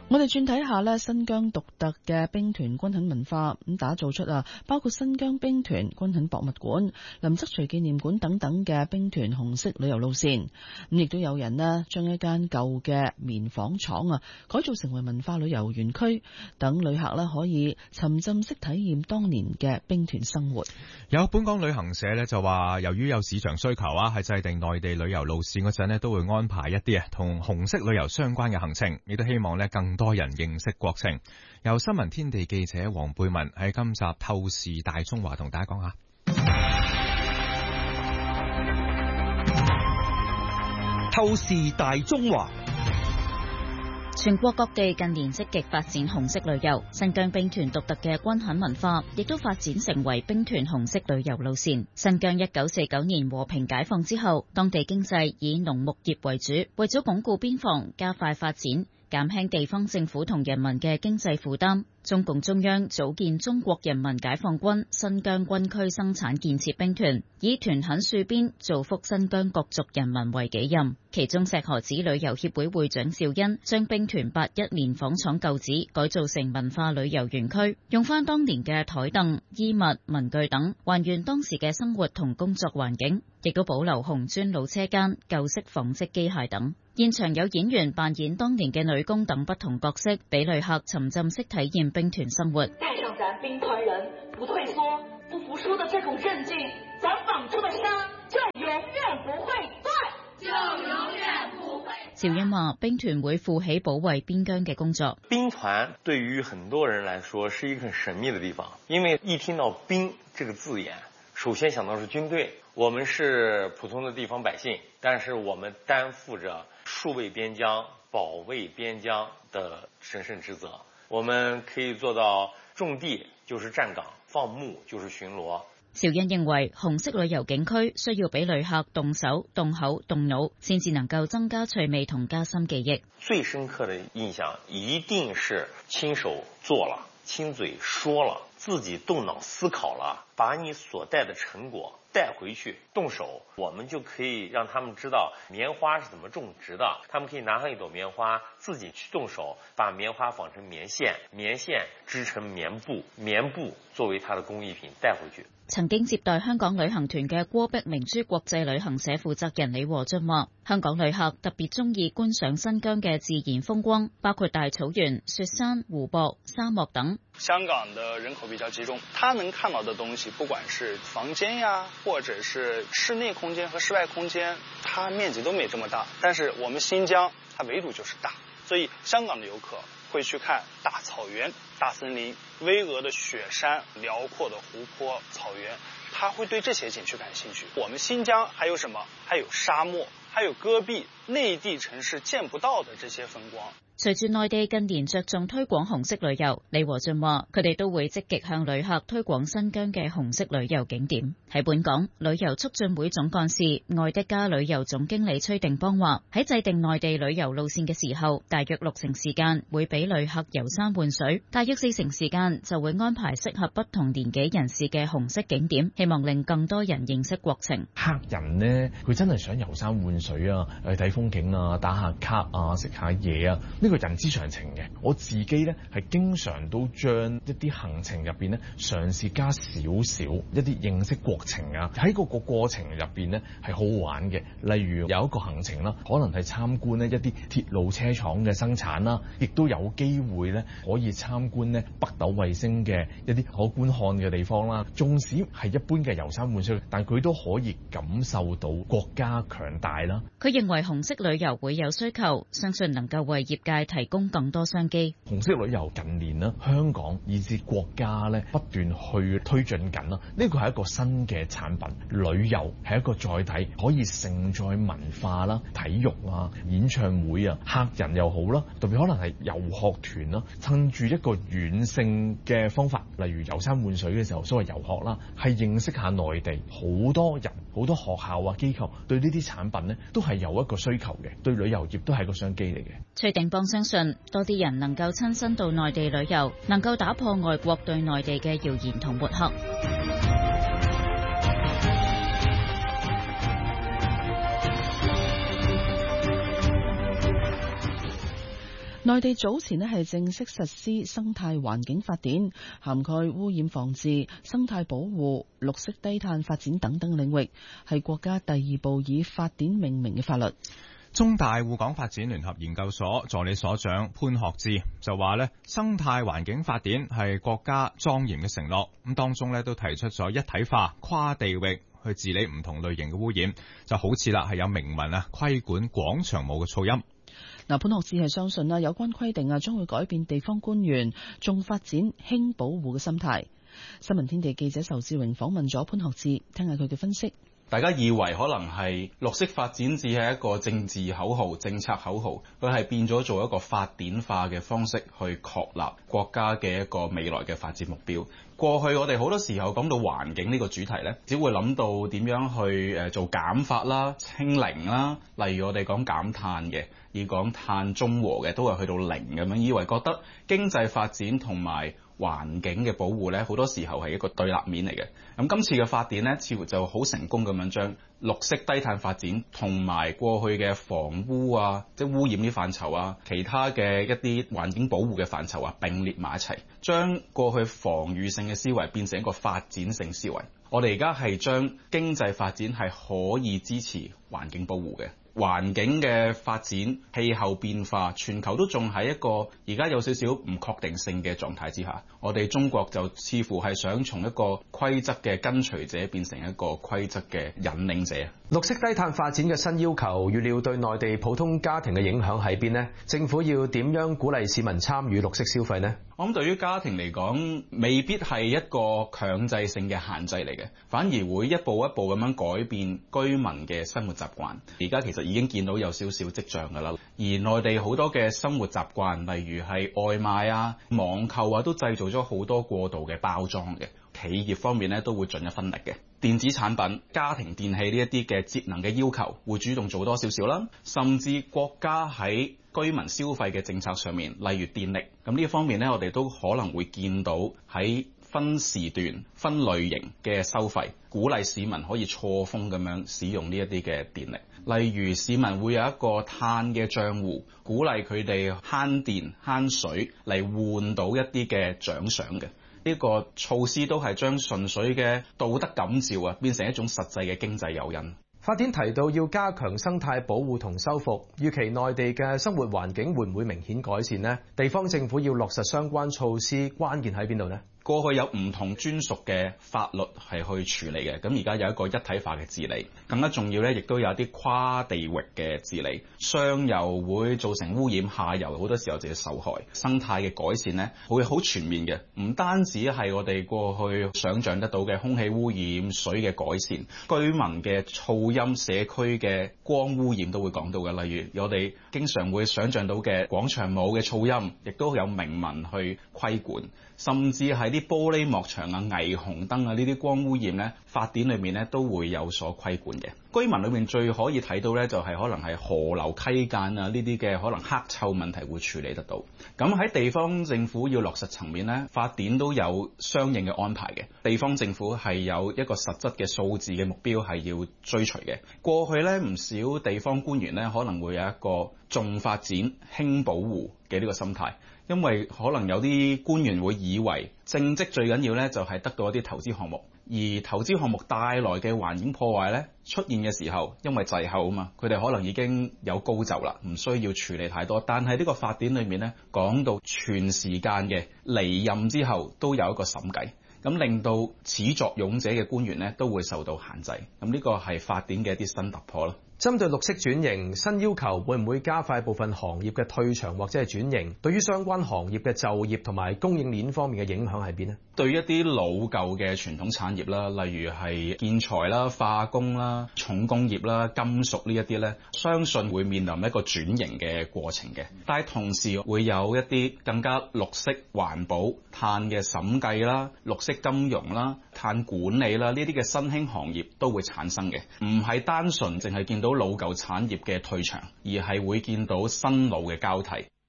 我哋轉睇下新疆獨特嘅兵團軍訓文化，咁打造出包括新疆兵團軍訓博物館、林則徐紀念館等等嘅兵團紅色旅遊路線。咁亦都有人將一間舊嘅棉紡廠改造成為文化旅遊園區，等旅客可以沉浸式體驗當年嘅兵團生活。 有本港旅行社就話，由於有市場需求喺制定內地旅遊路線嗰陣都會安排一啲同紅色旅遊相關嘅行程，亦都希望更多人認識國情。由新聞天地記者黃貝文喺今集透視大中華同大家講下。 透視大中華。 全國各地近年積極發展紅色旅遊，新疆兵團獨特嘅軍訓文化亦都發展成為兵團紅色旅遊路線。新疆1949年和平解放之後，當地經濟以農牧業為主，為咗鞏固邊防、加快發展、減輕地方政府同人民嘅經濟負擔，中共中央組建中國人民解放軍新疆軍區生產建設兵團，以屯墾戍邊、造福新疆各族人民為己任。其中石河子旅遊協會會長邵恩將兵團81棉紡廠舊址改造成文化旅遊園區，用返當年嘅台凳、衣物、文具等，還原當時嘅生活同工作環境，亦都保留紅磚老車間、舊式紡織機械等。現場有演員扮演當年嘅女工等不同角色，俾旅客沉浸式體驗兵團生活。 帶上咱兵團人不退縮、不服輸的這種韌勁，咱綁住的山就永遠不會斷，就永遠不會。 邵恩話：兵團會負起保衛邊疆嘅工作。 兵團對於很多人來說是一個很神秘的地方，因為一聽到兵這個字眼，首先想到是軍隊。我們是普通的地方百姓，但是我們擔負着戍衛邊疆、保衛邊疆的神聖職責。我們可以做到種地就是站崗，放牧就是巡邏。 邵恩認為，紅色旅遊景區需要俾旅客動手、動口、動腦，先至能夠增加趣味同加深記憶。 最深刻的印象一定是親手做了、親嘴說了、自己動腦思考了，把你所帶的成果帶回去動手，我們就可以讓他們知道棉花是怎麼種植的。他們可以拿上一朵棉花，自己去動手，把棉花紡成棉線，棉線織成棉布，棉布作為它的工藝品帶回去。 曾經接待香港旅行團嘅戈壁明珠國際旅行社負責人李和俊話：香港旅客特別中意觀賞新疆嘅自然風光，包括大草原、雪山、湖泊、沙漠等。 香港的人口比較集中，他能看到的東西，不管是房間呀，或者是室內空間和室外空間，它面積都沒這麼大。但是我們新疆，它圍度就是大，所以香港的遊客會去看大草原、大森林、巍峨的雪山、遼闊的湖泊、草原，他會對這些景區感興趣。我們新疆還有什麼？還有沙漠，還有戈壁，內地城市見不到的這些風光。 隨住內地近年着重推廣紅色旅遊，李和俊話佢哋都會積極向旅客推廣新疆嘅紅色旅遊景點。喺本港，旅遊促進會總幹事愛的家旅遊總經理崔定邦話：喺制定內地旅遊路線嘅時候，大約60%時間會俾旅客遊山玩水，大約40%時間就會安排適合不同年紀人士嘅紅色景點，希望令更多人認識國情。 客人呢，佢真係想遊山玩水啊，去睇風景啊，打下卡啊，食下嘢啊，呢個人之常情嘅。我自己呢，係經常都將一啲行程入邊呢，嘗試加少少一啲認識國情啊，喺個過程入邊呢，係好好玩嘅。例如有一個行程啦，可能係參觀呢一啲鐵路車廠嘅生產啦，亦都有機會呢可以參觀呢北斗衛星嘅一啲可觀看嘅地方啦。縱使係一般嘅遊山玩水，但佢都可以感受到國家強大啦。 佢認為紅色旅遊會有需求，相信能夠為業界提供更多商機。 紅色旅遊近年呢，香港以至國家咧不斷去推進緊啦。呢個係一個新嘅產品，旅遊係一個載體，可以承載文化啦、體育啊、演唱會啊，客人又好啦，特別可能係遊學團啦，趁住一個軟性嘅方法，例如遊山玩水嘅時候，所謂遊學啦，係認識下內地。好多人、好多學校啊、機構對呢啲產品呢都係有一個需求嘅，對旅遊業都係個商機嚟嘅。 崔定邦相信，多啲人能夠親身到內地旅遊，能夠打破外國對內地嘅謠言同抹黑。 內地早前係正式實施生態環境法典，涵蓋污染防治、生態保護、綠色低碳發展等等領域，係國家第2部以法典命名嘅法律。 中大滬港發展聯合研究所助理所長潘學志就話咧，生態環境法典係國家莊嚴嘅承諾，咁當中咧都提出咗一體化、跨地域去治理唔同類型嘅污染，就好似啦係有明文規管廣場舞嘅噪音。 潘學志係相信有關規定將會改變地方官員重發展輕保護嘅心態。新聞天地記者仇志榮訪問咗潘學志，聽下佢嘅分析。 大家以為可能係綠色發展只係一個政治口號、政策口號，佢係變咗做一個法典化嘅方式去確立國家嘅一個未來嘅發展目標。過去我哋好多時候講到環境呢個主題呢，只會諗到點樣去做減法啦、清零啦。例如我哋講減碳嘅，要講碳中和嘅，都係去到0咁樣，以為覺得經濟發展同埋環境嘅保護呢，好多時候係一個對立面嚟嘅。咁今次嘅法典呢，似乎就好成功咁樣將綠色低碳發展同埋過去嘅防污即係污染啲範疇啊，其他嘅一啲環境保護嘅範疇並列埋一齊，將過去防禦性嘅思維變成一個發展性思維。我哋而家係將經濟發展係可以支持環境保護嘅。環境嘅發展、氣候變化，全球都仲喺一個而家有少少唔確定性嘅狀態之下，我哋中國就似乎係想從一個規則嘅跟隨者變成一個規則嘅引領者。 綠色低碳發展嘅新要求，預料對內地普通家庭嘅影響喺邊呢？政府要點樣鼓勵市民參與綠色消費呢？ 我諗對於家庭嚟講，未必係一個強制性嘅限制嚟嘅，反而會一步一步咁樣改變居民嘅生活習慣。而家其實已經見到有少少跡象㗎啦。而內地好多嘅生活習慣，例如係外賣網購都製造咗好多過度嘅包裝嘅。企業方面咧都會盡一分力嘅。電子產品、家庭電器呢一啲嘅節能嘅要求，會主動做多少少啦。甚至國家喺居民消費嘅政策上面，例如電力，咁呢一方面咧，我哋都可能會見到喺分時段、分類型嘅收費，鼓勵市民可以錯峰咁樣使用呢一啲嘅電力。例如市民會有一個碳嘅賬戶，鼓勵佢哋慳電慳水嚟換到一啲嘅獎賞嘅。呢個措施都係將純粹嘅道德感召變成一種實際嘅經濟誘因。 法典提到要加強生態保護同修復，預期內地嘅生活環境會唔會明顯改善呢？地方政府要落實相關措施，關鍵喺邊度呢？ 過去有唔同專屬嘅法律係去處理嘅，咁而家有一個一體化嘅治理，更加重要咧，亦都有一啲跨地域嘅治理。上游會造成污染，下游好多時候就要受害。生態嘅改善咧，會好全面嘅，唔單止係我哋過去想像得到嘅空氣污染、水嘅改善，居民嘅噪音、社區嘅光污染都會講到嘅。例如我哋經常會想像到嘅廣場舞嘅噪音，亦都有明文去規管。甚至係啲玻璃幕牆霓虹燈呢啲光污染咧，法典裏面咧都會有所規管嘅。居民裏面最可以睇到咧，就係可能係河流溪澗呢啲嘅可能黑臭問題會處理得到。咁喺地方政府要落實層面咧，法典都有相應嘅安排嘅。地方政府係有一個實質嘅數字嘅目標係要追隨嘅。過去咧唔少地方官員咧可能會有一個重發展輕保護嘅呢個心態。因為可能有啲官員會以為政績最緊要咧就係得到一啲投資項目，而投資項目帶來嘅環境破壞咧出現嘅時候，因為滯後啊嘛，佢哋可能已經有高就啦，唔需要處理太多。但係呢個法典裏面咧講到全時間嘅離任之後都有一個審計，咁令到始作俑者嘅官員咧都會受到限制。咁呢個係法典嘅一啲新突破咯。 針對綠色轉型，新要求會唔會加快部分行業嘅退場或者係轉型？對於相關行業嘅就業同埋供應鏈方面嘅影響係邊呢？ 對於一啲老舊嘅傳統產業啦，例如係建材啦、化工啦、重工業啦、金屬呢一啲咧，相信會面臨一個轉型嘅過程嘅。但係同時會有一啲更加綠色環保、碳嘅審計啦、綠色金融啦、碳管理啦呢啲嘅新興行業都會產生嘅，唔係單純淨係見到老舊產業嘅退場，而係會見到新老嘅交替。